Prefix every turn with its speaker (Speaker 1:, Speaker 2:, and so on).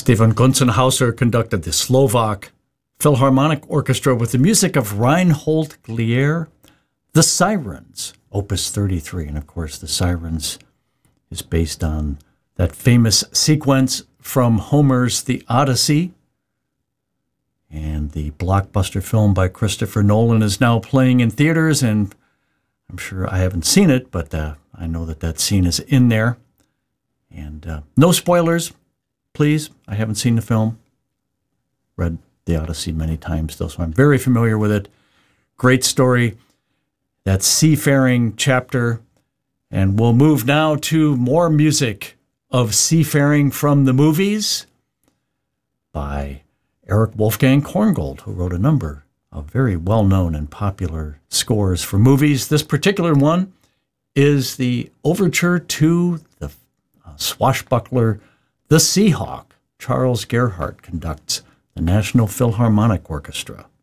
Speaker 1: Stephen Gunzenhauser conducted the Slovak Philharmonic Orchestra with the music of Reinhold Glier. The Sirens, Opus 33. And of course, The Sirens is based on that famous sequence from Homer's The Odyssey. And the blockbuster film by Christopher Nolan is now playing in theaters, and I'm sure I haven't seen it, but I know that scene is in there. And no spoilers, please. I haven't seen the film. Read The Odyssey many times, though, so I'm very familiar with it. Great story. That seafaring chapter. And we'll move now to more music of seafaring from the movies by Erich Wolfgang Korngold, who wrote a number of very well-known and popular scores for movies. This particular one is the overture to the swashbuckler The Seahawk. Charles Gerhardt conducts the National Philharmonic Orchestra.